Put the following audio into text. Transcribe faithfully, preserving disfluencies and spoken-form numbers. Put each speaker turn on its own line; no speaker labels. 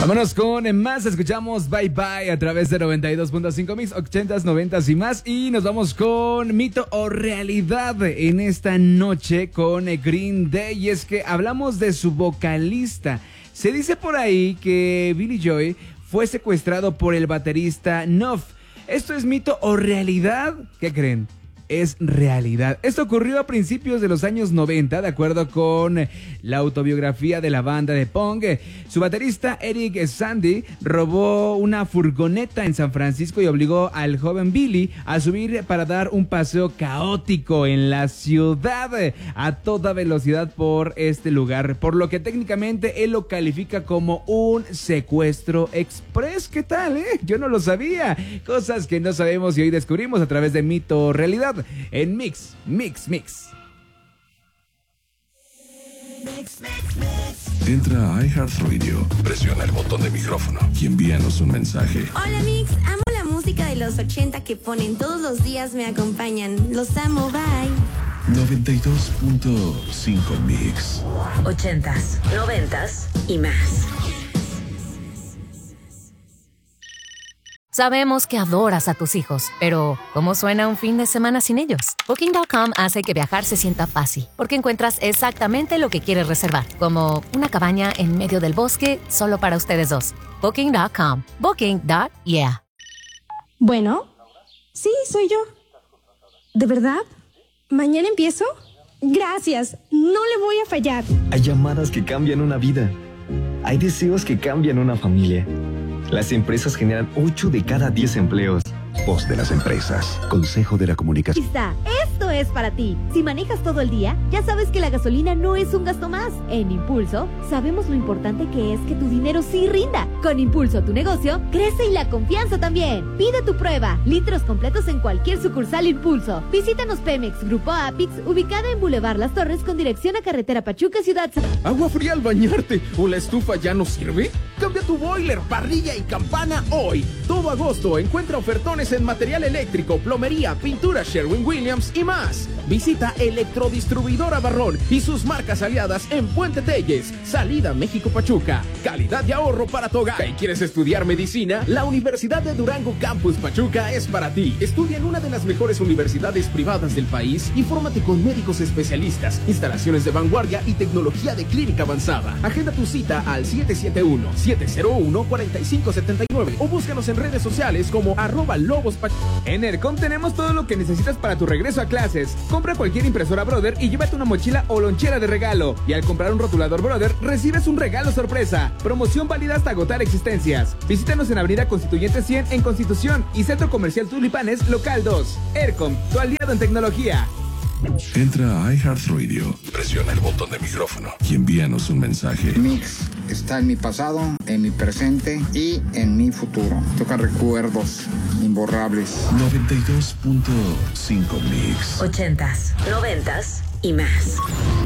Vámonos con más, escuchamos Bye Bye a través de noventa y dos punto cinco Mix, ochentas, noventas y más. Y nos vamos con mito o realidad en esta noche con Green Day. Y es que hablamos de su vocalista. Se dice por ahí que Billy Joy fue secuestrado por el baterista Nuff. ¿Esto es mito o realidad? ¿Qué creen? Es realidad. Esto ocurrió a principios de los años noventa, de acuerdo con la autobiografía de la banda de punk. Su baterista Eric Sandy robó una furgoneta en San Francisco y obligó al joven Billy a subir para dar un paseo caótico en la ciudad a toda velocidad por este lugar, por lo que técnicamente él lo califica como un secuestro express. ¿Qué tal, eh? Yo no lo sabía. Cosas que no sabemos y hoy descubrimos a través de Mito o Realidad. En Mix, Mix, Mix.
Mix, mix, mix. Entra a iHeartRadio, presiona el botón de micrófono y envíanos un mensaje.
Hola Mix, amo la música de los ochenta que ponen todos los días, me acompañan. Los amo, bye.
noventa y dos punto cinco Mix.
Ochentas, noventas y más. Sabemos que adoras a tus hijos, pero ¿cómo suena un fin de semana sin ellos? Booking punto com hace que viajar se sienta fácil, porque encuentras exactamente lo que quieres reservar, como una cabaña en medio del bosque solo para ustedes dos. Booking punto com. Booking. Yeah.
Bueno, sí, soy yo. ¿De verdad? ¿Mañana empiezo? Gracias, no le voy a fallar.
Hay llamadas que cambian una vida. Hay deseos que cambian una familia. Las empresas generan ocho de cada diez empleos.
Voz de las empresas. Consejo de la Comunicación.
Lista, esto es para ti. Si manejas todo el día, ya sabes que la gasolina no es un gasto más. En Impulso, sabemos lo importante que es que tu dinero sí rinda. Con Impulso, tu negocio crece y la confianza también. Pide tu prueba. Litros completos en cualquier sucursal Impulso. Visítanos Pemex Grupo Apix, ubicada en Boulevard Las Torres con dirección a Carretera Pachuca, Ciudad.
¿Agua fría al bañarte o la estufa ya no sirve? Cambia tu boiler, parrilla y campana hoy. Todo agosto encuentra ofertones en material eléctrico, plomería, pintura Sherwin-Williams y más. Visita Electrodistribuidora Barrón y sus marcas aliadas en Puente Telles, Salida México-Pachuca. Calidad y ahorro para tu hogar. ¿Y quieres estudiar medicina? La Universidad de Durango Campus Pachuca es para ti. Estudia en una de las mejores universidades privadas del país y fórmate con médicos especialistas, instalaciones de vanguardia y tecnología de clínica avanzada. Agenda tu cita al siete siete uno, siete cero uno, cuatro cinco siete nueve o búscanos en redes sociales como arroba lobos Pachuca.
En ERCOM tenemos todo lo que necesitas para tu regreso a clases. Compra cualquier impresora Brother y llévate una mochila o lonchera de regalo. Y al comprar un rotulador Brother, recibes un regalo sorpresa. Promoción válida hasta agotar existencias. Visítanos en Avenida Constituyente cien en Constitución y Centro Comercial Tulipanes, Local dos. ERCOM, tu aliado en tecnología.
Entra a iHeartRadio, presiona el botón de micrófono y envíanos un mensaje.
Mix está en mi pasado, en mi presente y en mi futuro. Toca recuerdos imborrables.
noventa y dos punto cinco Mix.
Ochentas, noventas y más.